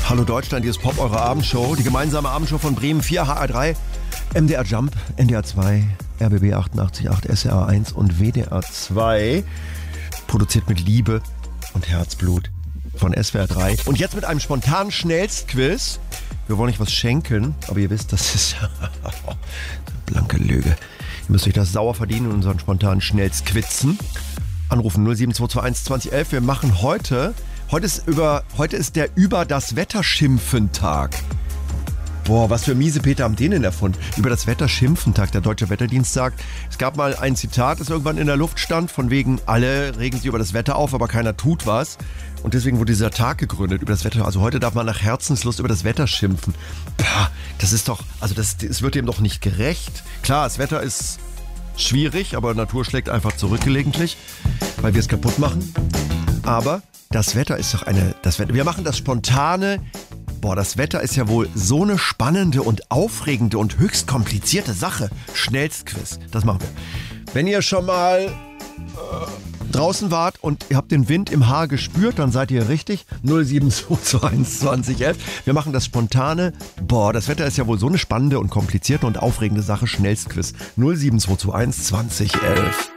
Hallo Deutschland, hier ist Pop, eure Abendshow. Die gemeinsame Abendshow von Bremen 4, HR3, MDR Jump, NDR 2, RBB 88.8, SR 1 und WDR 2. Produziert mit Liebe und Herzblut von SWR 3. Und jetzt mit einem spontanen Schnellstquiz. Wir wollen euch was schenken, aber ihr wisst, das ist blanke Lüge. Ihr müsst euch das sauer verdienen und unseren spontanen Schnellstquizen. Anrufen 07221 2011. Wir machen heute ist der Über das Wetter schimpfen Tag. Boah, was für miese Peter haben den denn erfunden? Über das Wetter schimpfen Tag, der Deutsche Wetterdienst sagt. Es gab mal ein Zitat, das irgendwann in der Luft stand, von wegen, alle regen sich über das Wetter auf, aber keiner tut was. Und deswegen wurde dieser Tag gegründet, über das Wetter. Also heute darf man nach Herzenslust über das Wetter schimpfen. Pah, das ist doch, also das wird dem doch nicht gerecht. Klar, das Wetter ist schwierig, aber Natur schlägt einfach zurück gelegentlich, weil wir es kaputt machen. Aber das Wetter ist doch wir machen das spontane. Boah, das Wetter ist ja wohl so eine spannende und aufregende und höchst komplizierte Sache. Schnellstquiz, das machen wir. Wenn ihr schon mal draußen wart und ihr habt den Wind im Haar gespürt, dann seid ihr richtig. 07221 2011. Wir machen das spontane. Boah, das Wetter ist ja wohl so eine spannende und komplizierte und aufregende Sache. Schnellstquiz 07221 2011.